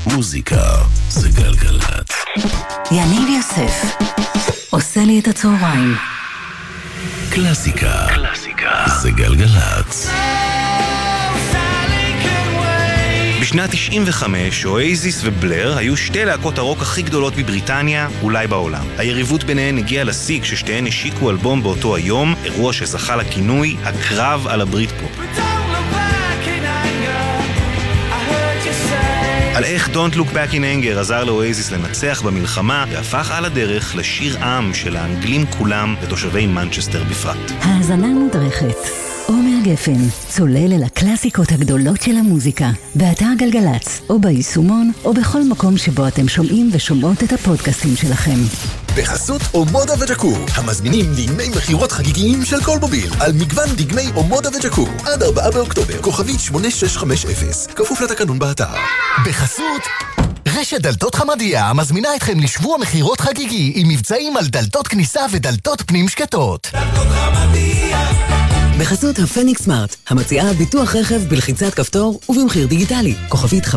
מוזיקה זה גלגלת. יניב יוסף עושה לי את הצהריים. קלאסיקה זה גלגלת. בשנת 95, אואזיס ובלר היו שתי להקות הרוק הכי גדולות בבריטניה, אולי בעולם. היריבות ביניהן הגיעה לשיא כששתיהן השיקו אלבום באותו היום, אירוע שזכה לכינוי הקרב על הברית פופ. על איך Don't Look Back in Anger עזר לאואזיס לנצח במלחמה והפך על הדרך לשיר עם של האנגלים כולם ותושבי מנצ'סטר בפרט. האזנה מודרכת. עומר גפן צולל אל הקלאסיקות הגדולות של המוזיקה באתר גלגלץ או ביישומון או בכל מקום שבו אתם שומעים ושומעות את הפודקאסטים שלכם. בחסות אומודה וג'קור, המזמינים דגמי מחירות חגיגיים של קולמוביל על מגוון דגמי אומודה וג'קור עד 4 באוקטובר, כוכבית 8650, כפוף לתקנון באתר. בחסות רשת דלתות חמדיה מזמינה אתכם לשבוע מחירות חגיגי עם מבצעים על דלתות כניסה ודלתות פנים שקטות. דלתות חמדיה. בחסות הפניקס סמארט, המציעה ביטוח רכב בלחיצת כפתור ובמחיר דיגיטלי, כוכבית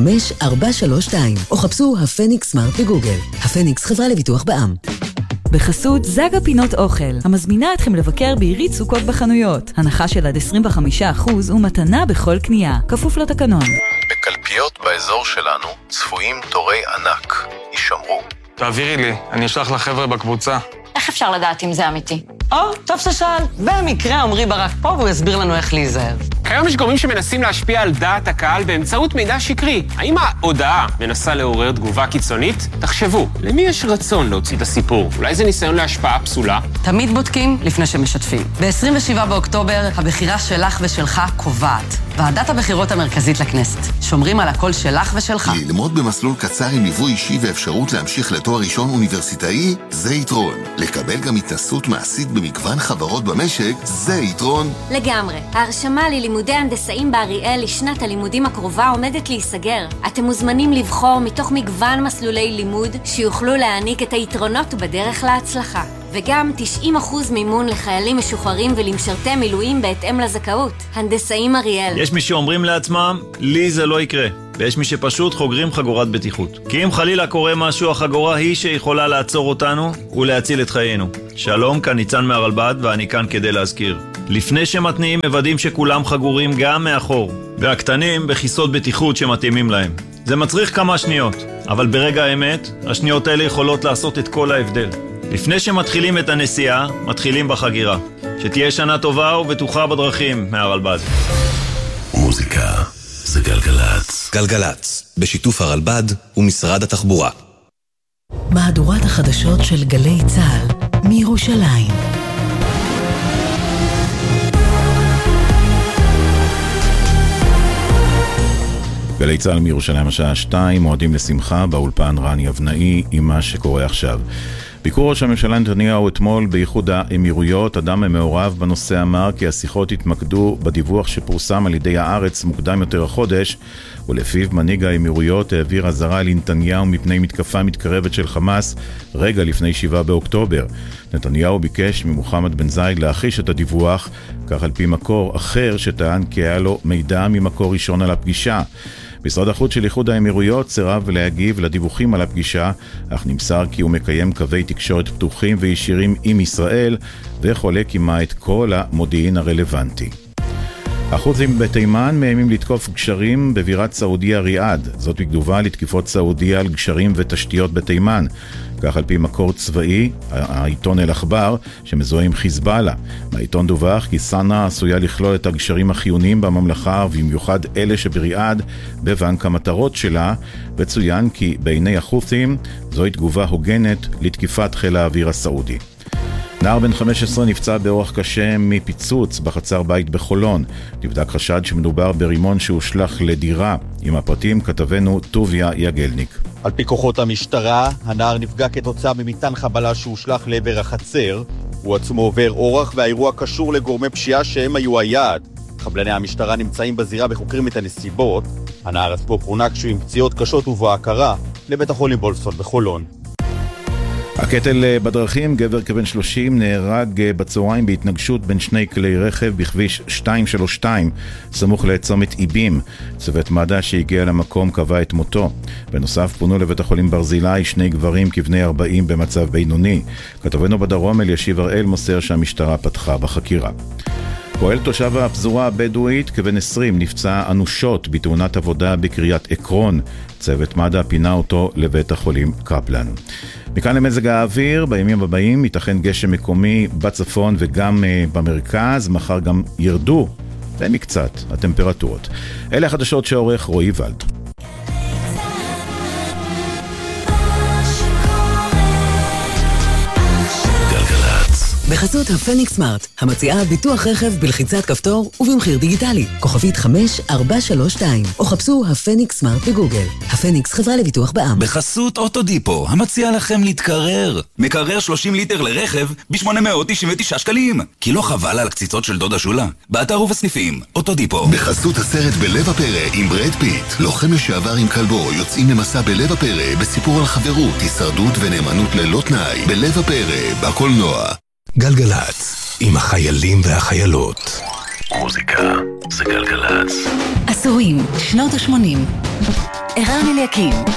5432, או חפשו הפניקס סמארט בגוגל. הפניקס חברה לביטוח בע"מ. בחסות זגה פינות אוכל, המזמינה אתכם לבקר בעירית סוכות בחנויות. הנחה של עד 25% ומתנה בכל קנייה, כפוף לתקנון. בקלפיות באזור שלנו צפויים תורי ענק. יישמרו. תעבירי לי, אני אשלח לחבר'ה בקבוצה. איך אפשר לדעת אם זה אמיתי? טוב ששאל. במקרה עמרי ברק פה והוא יסביר לנו איך להיזהר. כיום יש גורמים שמנסים להשפיע על דעת הקהל באמצעות מידע שקרי. האם ההודעה מנסה לעורר תגובה קיצונית? תחשבו, למי יש רצון להוציא את הסיפור? אולי זה ניסיון להשפעה פסולה? תמיד בודקים לפני שמשתפים. ב-27 באוקטובר הבחירה שלך ושלך קובעת. ועדת הבחירות המרכזית לכנסת. שומרים על הקול שלך ושלך. ללמוד במסלול קצר עם ליווי אישי ואפשרות להמשיך לתואר ראשון אוניברסיטאי, זה יתרון. לקבל גם התנסות מעשית במגוון חברות במשק, זה יתרון. לגמרי. ההרשמה ללימודי הנדסאים באריאל לשנת הלימודים הקרובה עומדת להיסגר. אתם מוזמנים לבחור מתוך מגוון מסלולי לימוד שיוכלו להעניק את היתרונות בדרך להצלחה. וגם 90% מימון לחיילים משוחררים ולמשרתי מילואים בהתאם לזכאות. הנדסאים אריאל. יש מי שאומרים לעצמם, לי זה לא יקרה. ויש מי שפשוט חוגרים חגורת בטיחות. כי אם חלילה קורה משהו, החגורה היא שיכולה לעצור אותנו ולהציל את חיינו. שלום, כאן ניצן מהרלב"ד ואני כאן כדי להזכיר. לפני שמתניעים מוודאים שכולם חגורים גם מאחור. והקטנים בכיסות בטיחות שמתאימים להם. זה מצריך כמה שניות, אבל ברגע האמת, השניות האלה יכולות לעשות את כל ההבדל. לפני שמתחילים את הנסיעה, מתחילים בחגירה. שתהיה שנה טובה ובטוחה בדרכים מהרלב"ד. מוזיקה זה גלגלץ. גלגלץ, בשיתוף הרלב"ד ומשרד התחבורה. מהדורת החדשות של גלי צה"ל מירושלים. גלי צה"ל מירושלים השעה 2, מועדים לשמחה באולפן רני אבנאי עם מה שקורה עכשיו. ביקור ראש הממשלה נתניהו אתמול באיחוד האמירויות, אדם המעורב בנושא אמר כי השיחות התמקדו בדיווח שפורסם על ידי הארץ מוקדם יותר החודש, ולפיו מנהיג האמירויות העביר אזהרה לנתניהו מפני מתקפה מתקרבת של חמאס רגע לפני 7 באוקטובר. נתניהו ביקש ממוחמד בן זייד להחיש את הדיווח, כך על פי מקור אחר שטען כי היה לו מידע ממקור ראשון על הפגישה. משרד החוץ של איחוד האמירויות סירב להגיב לדיווחים על הפגישה, אך נמסר כי הוא מקיים קווי תקשורת פתוחים וישירים עם ישראל, וחולק עמה את כל המודיעין הרלוונטי. החות'ים בתימן מאיימים לתקוף גשרים בבירת סעודיה ריאד, זאת בתגובה לתקיפות סעודיה על גשרים ותשתיות בתימן. כך על פי מקור צבאי, העיתון אל-אחבר, שמזוהה עם חיזבאללה. מהעיתון דווח כי סאנה עשויה לכלול את הגשרים החיוניים בממלכה, ובמיוחד אלה שבריאד בבנק המטרות שלה, וצוין כי בעיני החות'ים זוהי תגובה הוגנת לתקיפת חיל האוויר הסעודי. נער בן 15 נפצע באורח קשה מפיצוץ בחצר בית בחולון. נבדק חשד שמדובר ברימון שהושלך לדירה. עם הפרטים כתבנו טוביה יגלניק. על פי כוחות המשטרה, הנער נפגע כתוצאה ממטען חבלה שהושלך לעבר החצר. הוא עצמו עובר אורח והאירוע קשור לגורמי פשיעה שהם היו היעד. חבלני המשטרה נמצאים בזירה וחוקרים את הנסיבות. הנער עצמו פרונק שהוא עם פציעות קשות ובהכרה לבית החולים וולפסון בחולון. הקטל בדרכים, גבר כבן 30 נהרג בצהריים בהתנגשות בין שני כלי רכב בכביש 232 סמוך לצומת איבים. צוות מד"א שהגיע למקום קבע את מותו. בנוסף פונו לבית החולים ברזילי שני גברים כבני 40 במצב בינוני. כתבנו בדרום אלישיב הראל מוסר שהמשטרה פתחה בחקירה. פועל תושב הפזורה הבדואית כבן 20 נפצע אנושות בתאונת עבודה בקריית עקרון. צוות מד"א פינה אותו לבית החולים קפלן. מכאן למזג האוויר, בימים הבאים ייתכן גשם מקומי בצפון וגם במרכז, מחר גם ירדו במקצת הטמפרטורות. אלה החדשות שעורך רועי ולד. בחסות הפניקס סמארט, המציעה ביטוח רכב בלחיצת כפתור ובמחיר דיגיטלי. כוכבית 5432, או חפשו הפניקס סמארט בגוגל. הפניקס חברה לביטוח בע"מ. בחסות אוטודיפו, המציע לכם להתקרר. מקרר 30 ליטר לרכב ב-899 שקלים. כי לא חבל על קציצות של דודה שולה? באתר ובסניפים, אוטודיפו. בחסות הסרט בלב הפרא עם ברד פיט, לוחם לשעבר עם כלבו, יוצאים למסע בלב הפרא בסיפור על חברות, הישרדות ונאמנות ללא תנאי. בלב הפרא, בקולנוע. גלגלץ, עם החיילים והחיילות. מוזיקה זה גלגלץ. עשורים, שנות ה-80. ערן אליקים,